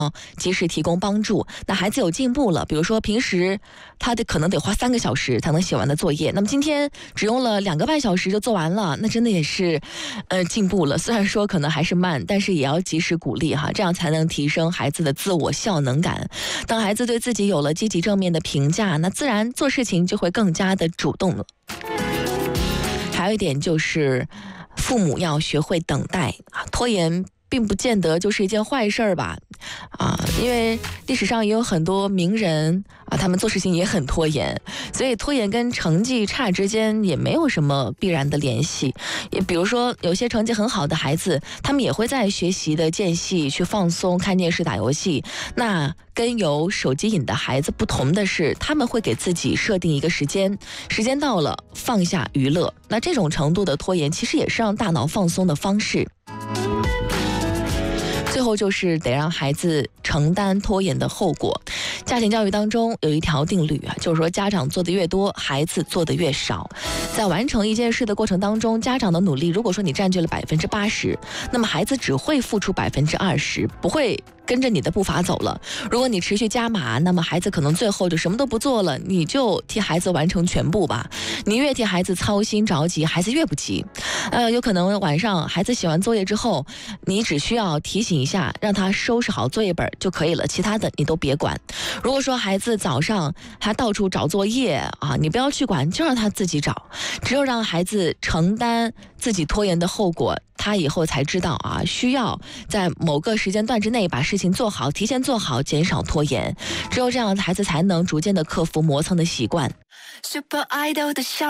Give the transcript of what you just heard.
及时提供帮助。那孩子有进步了，比如说平时他可能得花3个小时才能写完的作业，那么今天只用了2个半小时就做完了，那真的也是进步了。虽然说可能还是慢，但是也要及时鼓励哈，这样才能提升孩子的自我效能感。当孩子对自己有了积极正面的评价，那自然做事情就会更加的主动了。还有一点就是父母要学会等待啊，拖延并不见得就是一件坏事吧，因为历史上也有很多名人他们做事情也很拖延，所以拖延跟成绩差之间也没有什么必然的联系。也比如说有些成绩很好的孩子，他们也会在学习的间隙去放松、看电视、打游戏。那跟有手机瘾的孩子不同的是，他们会给自己设定一个时间到了放下娱乐。那这种程度的拖延其实也是让大脑放松的方式。最后就是得让孩子承担拖延的后果。家庭教育当中有一条定律就是说家长做的越多，孩子做的越少。在完成一件事的过程当中，家长的努力，如果说你占据了80%，那么孩子只会付出20%，不会跟着你的步伐走了。如果你持续加码，那么孩子可能最后就什么都不做了，你就替孩子完成全部吧。你越替孩子操心着急，孩子越不急。有可能晚上孩子写完作业之后，你只需要提醒一下，让他收拾好作业本就可以了，其他的你都别管。如果说孩子早上他到处找作业你不要去管，就让他自己找。只有让孩子承担自己拖延的后果，他以后才知道需要在某个时间段之内把事情做好，提前做好，减少拖延。只有这样，孩子才能逐渐的克服磨蹭的习惯。Super Idol 的笑